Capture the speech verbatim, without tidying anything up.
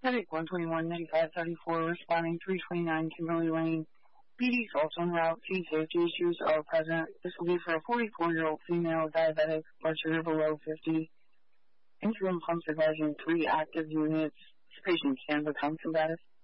Medic one twenty-one ninety-five thirty-four responding three twenty-nine Kimberly Lane. B D's also en route. Feed safety issues are present. This will be for a forty-four-year-old female diabetic, blood sugar below fifty. Insulin pumps advising three active units. This patient can become combative.